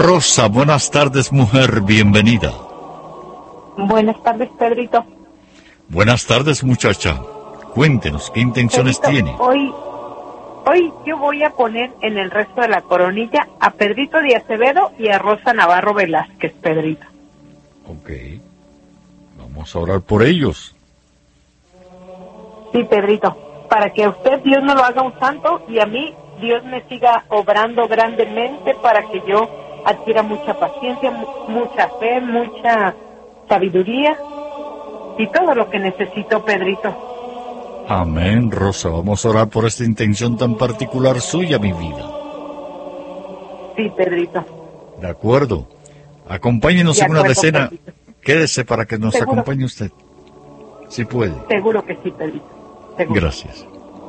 Rosa, buenas tardes, mujer, bienvenida. Buenas tardes, Pedrito. Buenas tardes, muchacha. Cuéntenos, ¿qué intenciones Pedrito, tiene? Hoy yo voy a poner en el resto de la coronilla a Pedrito de Acevedo y a Rosa Navarro Velázquez, Pedrito. Ok. Vamos a orar por ellos. Sí, Pedrito, para que a usted Dios no lo haga un santo y a mí Dios me siga obrando grandemente para que yo adquiera mucha paciencia, mucha fe, mucha sabiduría y todo lo que necesito, Pedrito. Amén, Rosa. Vamos a orar por esta intención tan particular suya, mi vida. Sí, Pedrito. De acuerdo. Acompáñenos en una decena. Pedrito. Quédese para que nos ¿Seguro? acompañe usted. Si puede. Seguro que sí, Pedrito. Seguro. Gracias.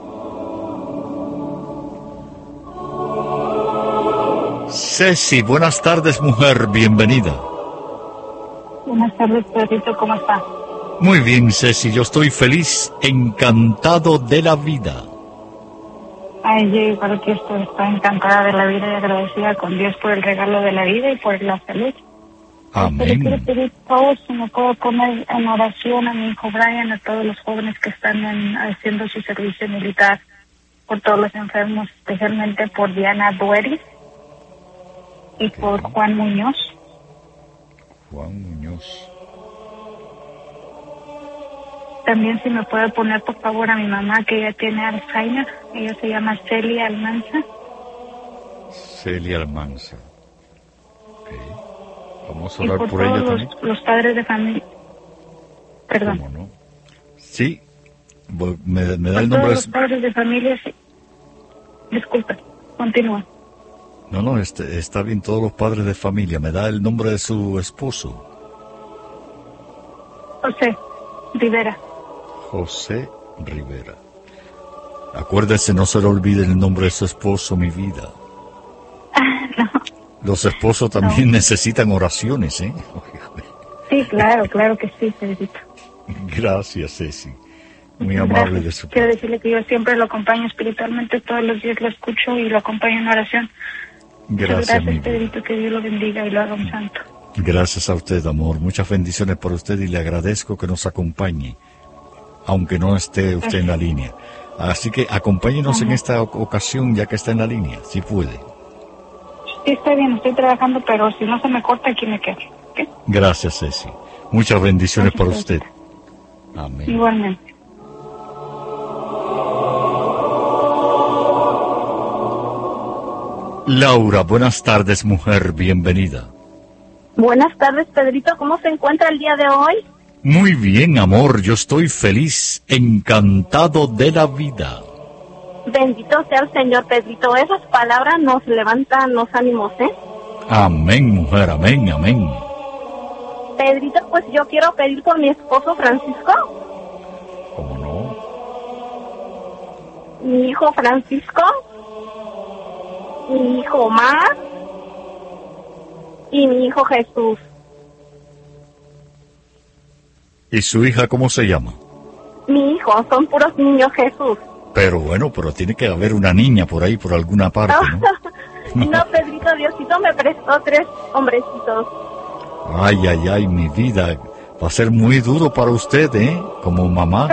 Ceci, buenas tardes, mujer, bienvenida. Buenas tardes, Pedrito, ¿cómo está? Muy bien, Ceci, yo estoy feliz, encantado de la vida. Ay, yo igual que estoy encantada de la vida y agradecida con Dios por el regalo de la vida y por la salud. Pero quiero Amén. pedir, por favor, si me puedo poner en oración a mi hijo Brian, a todos los jóvenes que están haciendo su servicio militar, por todos los enfermos, especialmente por Diana Dueris y por Juan Muñoz. Juan Muñoz. También si me puede poner, por favor, a mi mamá, que ella tiene Alzheimer. Ella se llama Celia Almanza. Celia Almanza. Ok. Vamos a Y orar por por ella todos también. los padres de familia. Perdón. ¿Cómo no? Sí. Me da Por el todos nombre los padres de familia, sí. Disculpe, continúa. No, está bien, todos los padres de familia. Me da el nombre de su esposo. José Rivera. José Rivera. Acuérdese, no se le olvide el nombre de su esposo, mi vida. No. Los esposos también necesitan oraciones, ¿eh? Sí, claro que sí, Pedrito. Gracias, Ceci. Muy amable de su Quiero parte. decirle que yo siempre lo acompaño espiritualmente, todos los días lo escucho y lo acompaño en oración. Gracias, mi vida. Pedrito, que Dios lo bendiga y lo haga un santo. Gracias a usted, amor. Muchas bendiciones por usted y le agradezco que nos acompañe, aunque no esté usted en la línea. Así que acompáñenos en esta ocasión, ya que está en la línea, si puede. Sí, está bien, estoy trabajando, pero si no se me corta, aquí me quedo. ¿Okay? Gracias, Ceci. Muchas bendiciones Gracias, para usted. Pedrito. Amén. Igualmente. Laura, buenas tardes, mujer, bienvenida. Buenas tardes, Pedrito. ¿Cómo se encuentra el día de hoy? Muy bien, amor, yo estoy feliz, encantado de la vida. Bendito sea el Señor, Pedrito. Esas palabras nos levantan los ánimos, ¿eh? Amén, mujer, amén, amén. Pedrito, pues yo quiero pedir por mi esposo Francisco, ¿Cómo no? mi hijo Francisco, mi hijo Omar y mi hijo Jesús. ¿Y su hija cómo se llama? Mi hijo, son puros niños, Jesús. Pero bueno, pero tiene que haber una niña por ahí, por alguna parte, ¿no? No, Pedrito, Diosito me prestó 3 hombrecitos. Ay, mi vida. Va a ser muy duro para usted, ¿eh? Como mamá.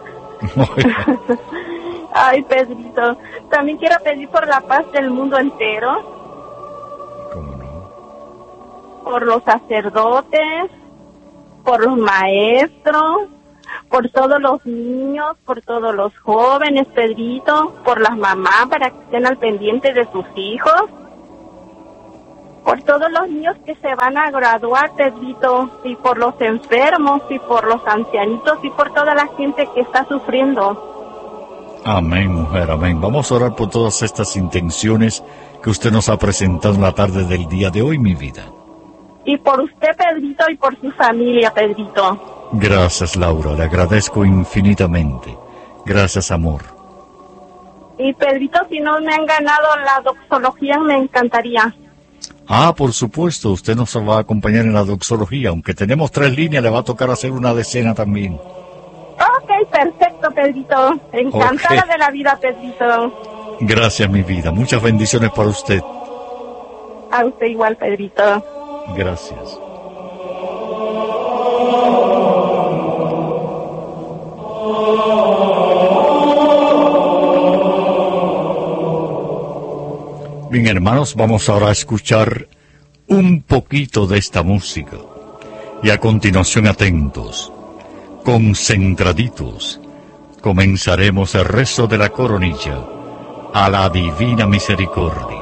Ay, Pedrito, también quiero pedir por la paz del mundo entero, ¿Cómo no? por los sacerdotes, por los maestros, por todos los niños, por todos los jóvenes, Pedrito, por las mamás para que estén al pendiente de sus hijos, por todos los niños que se van a graduar, Pedrito, y por los enfermos, y por los ancianitos, y por toda la gente que está sufriendo. Amén, mujer, amén. Vamos a orar por todas estas intenciones que usted nos ha presentado en la tarde del día de hoy, mi vida. Y por usted, Pedrito, y por su familia, Pedrito. Gracias, Laura, le agradezco infinitamente. Gracias, amor. Y Pedrito, si no me han ganado la doxología, me encantaría. Ah, por supuesto, usted nos va a acompañar en la doxología. Aunque tenemos 3 líneas, le va a tocar hacer una decena también. Ok, perfecto, Pedrito. Encantada de la vida, Pedrito. Gracias, mi vida. Muchas bendiciones para usted. A usted igual, Pedrito. Gracias. Bien, hermanos, vamos ahora a escuchar un poquito de esta música. Y a continuación, atentos, concentraditos, comenzaremos el rezo de la coronilla a la Divina Misericordia.